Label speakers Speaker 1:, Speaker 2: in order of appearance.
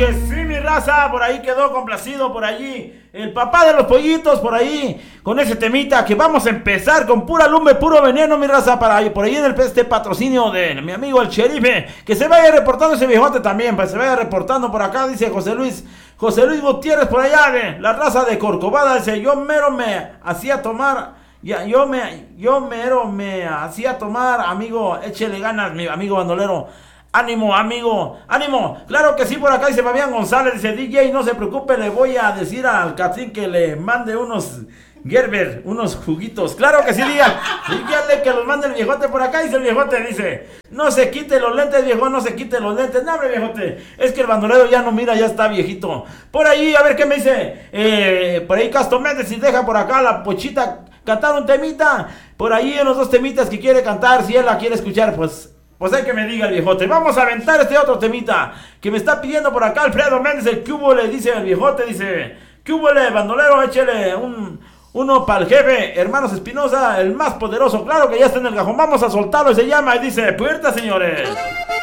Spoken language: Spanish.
Speaker 1: que sí, mi raza, por ahí quedó complacido, por allí el papá de los pollitos, por ahí, con ese temita que vamos a empezar con pura lumbre, puro veneno, mi raza, para ahí, por ahí en este patrocinio de mi amigo el sherife, que se vaya reportando ese viejote también, pues se vaya reportando por acá, dice José Luis Gutiérrez, por allá de la raza de Corcovada, dice, yo mero me hacía tomar, yo mero me hacía tomar, amigo, échele ganas, mi amigo bandolero. Ánimo, amigo, ánimo. Claro que sí, por acá dice Fabián González, dice DJ, no se preocupe, le voy a decir al Catrín que le mande unos Gerber, unos juguitos. Claro que sí, dígale que los mande el viejote por acá, dice el viejote, dice, no se quite los lentes, viejo, no se quite los lentes. No, hombre, viejote, es que el bandolero ya no mira, ya está viejito. Por ahí, a ver qué me dice, por ahí Castro Méndez, si deja por acá la Pochita cantar un temita, por ahí en los dos temitas que quiere cantar, si él la quiere escuchar, pues hay que me diga el viejote. Vamos a aventar este otro temita que me está pidiendo por acá Alfredo Méndez, el que hubo le dice el viejote, dice, ¿qué hubo le, bandolero? Échele uno para el jefe, Hermanos Espinosa, el más poderoso. Claro que ya está en el cajón, vamos a soltarlo y se llama y dice, puerta, señores.